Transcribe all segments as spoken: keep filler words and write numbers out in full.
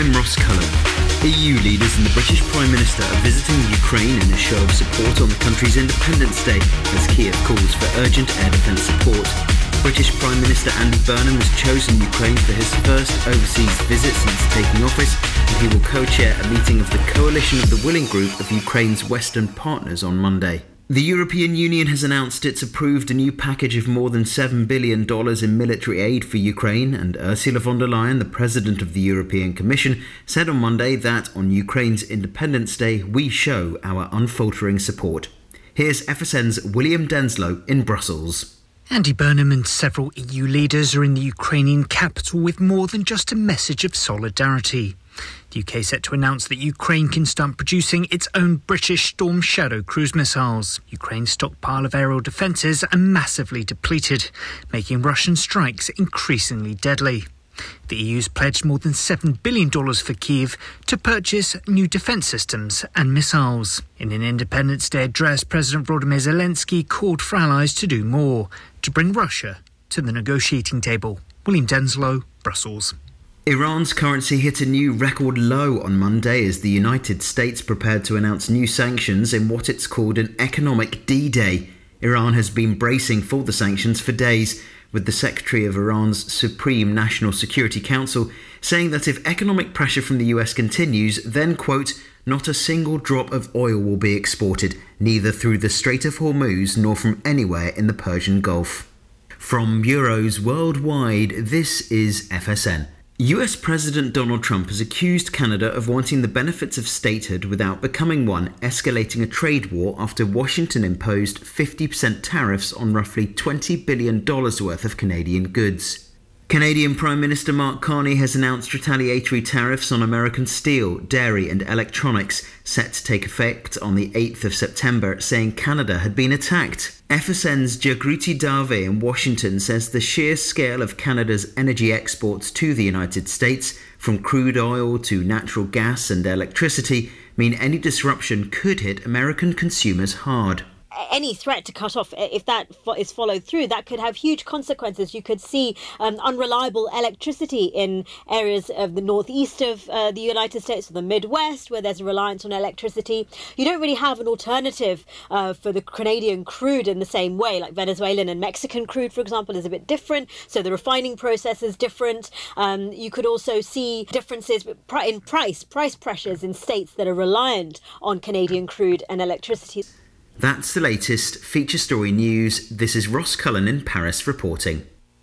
I'm Ross Cullen. E U leaders and the British Prime Minister are visiting Ukraine in a show of support on the country's Independence Day as Kiev calls for urgent air defence support. British Prime Minister Andy Burnham has chosen Ukraine for his first overseas visit since taking office, and he will co-chair a meeting of the Coalition of the Willing Group of Ukraine's Western partners on Monday. The European Union has announced it's approved a new package of more than seven billion dollars in military aid for Ukraine, and Ursula von der Leyen, the President of the European Commission, said on Monday that on Ukraine's Independence Day we show our unfaltering support. Here's F S N's William Denslow in Brussels. Andy Burnham and several E U leaders are in the Ukrainian capital with more than just a message of solidarity. The U K set to announce that Ukraine can start producing its own British Storm Shadow cruise missiles. Ukraine's stockpile of aerial defences are massively depleted, making Russian strikes increasingly deadly. The E U's pledged more than seven billion dollars for Kyiv to purchase new defence systems and missiles. In an Independence Day address, President Volodymyr Zelensky called for allies to do more, to bring Russia to the negotiating table. William Denslow, Brussels. Iran's currency hit a new record low on Monday as the United States prepared to announce new sanctions in what it's called an economic D-Day. Iran has been bracing for the sanctions for days, with the Secretary of Iran's Supreme National Security Council saying that if economic pressure from the U S continues, then, quote, not a single drop of oil will be exported, neither through the Strait of Hormuz nor from anywhere in the Persian Gulf. From bureaus worldwide, this is F S N. U S President Donald Trump has accused Canada of wanting the benefits of statehood without becoming one, escalating a trade war after Washington imposed fifty percent tariffs on roughly twenty billion dollars worth of Canadian goods. Canadian Prime Minister Mark Carney has announced retaliatory tariffs on American steel, dairy and electronics, set to take effect on the eighth of September, saying Canada had been attacked. F S N's Jagruti Dave in Washington says the sheer scale of Canada's energy exports to the United States, from crude oil to natural gas and electricity, mean any disruption could hit American consumers hard. Any threat to cut off, if that is followed through, that could have huge consequences. You could see um, unreliable electricity in areas of the northeast of uh, the United States or the Midwest, where there's a reliance on electricity. You don't really have an alternative uh, for the Canadian crude in the same way, like Venezuelan and Mexican crude, for example, is a bit different. So the refining process is different. Um, you could also see differences in price, price pressures in states that are reliant on Canadian crude and electricity. That's the latest feature story news. This is Ross Cullen in Paris reporting.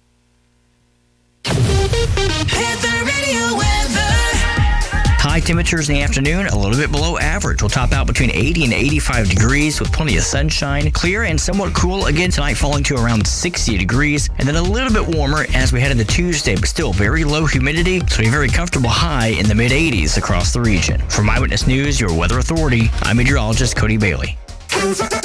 High temperatures in the afternoon, a little bit below average. We'll top out between eighty and eighty-five degrees with plenty of sunshine. Clear and somewhat cool again tonight, falling to around sixty degrees. And then a little bit warmer as we head into Tuesday, but still very low humidity. So a very comfortable high in the mid eighties across the region. From Eyewitness News, your weather authority, I'm meteorologist Cody Bailey.